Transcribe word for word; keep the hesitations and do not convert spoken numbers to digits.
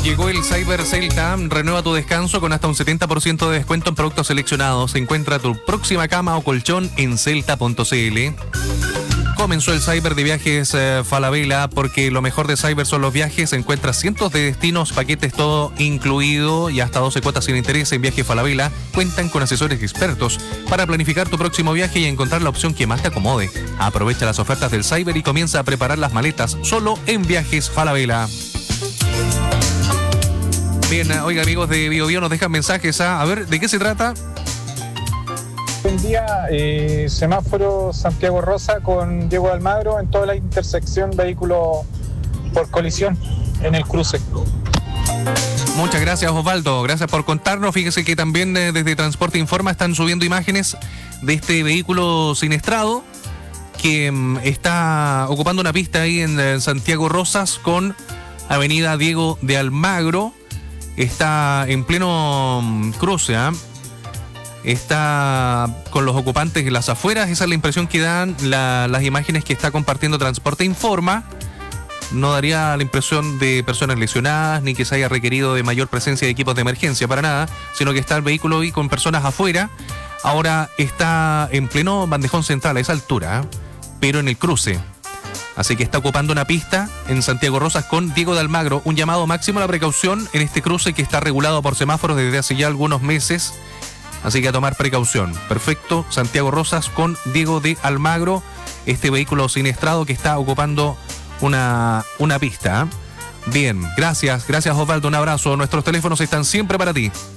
Llegó el Cyber Celta, renueva tu descanso con hasta un setenta por ciento de descuento en productos seleccionados. Encuentra tu próxima cama o colchón en celta punto c l. Comenzó el Cyber de Viajes eh, Falabella, porque lo mejor de Cyber son los viajes. Encuentra cientos de destinos, paquetes todo incluido y hasta doce cuotas sin interés en Viajes Falabella. Cuentan con asesores expertos para planificar tu próximo viaje y encontrar la opción que más te acomode. Aprovecha las ofertas del Cyber y comienza a preparar las maletas solo en Viajes Falabella. Bien, oiga, amigos de Bio Bio, nos dejan mensajes. ¿Ah? A ver, ¿de qué se trata? Buen día, eh, semáforo Santiago Rosa con Diego de Almagro en toda la intersección vehículo por colisión en el cruce. Muchas gracias, Osvaldo, gracias por contarnos. Fíjese que también eh, desde Transporte Informa están subiendo imágenes de este vehículo siniestrado que mm, está ocupando una pista ahí en eh, Santiago Rosas con Avenida Diego de Almagro. Está en pleno mm, cruce, ¿eh? Está con los ocupantes en las afueras. Esa es la impresión que dan la, las imágenes que está compartiendo Transporte Informa. No daría la impresión de personas lesionadas ni que se haya requerido de mayor presencia de equipos de emergencia para nada, sino que está el vehículo ahí con personas afuera. Ahora está en pleno bandejón central a esa altura, ¿eh? Pero en el cruce. Así que está ocupando una pista en Santiago Rosas con Diego de Almagro. Un llamado máximo a la precaución en este cruce que está regulado por semáforos desde hace ya algunos meses. Así que a tomar precaución. Perfecto, Santiago Rosas con Diego de Almagro, este vehículo siniestrado que está ocupando una, una pista. Bien, gracias, gracias Osvaldo, un abrazo. Nuestros teléfonos están siempre para ti.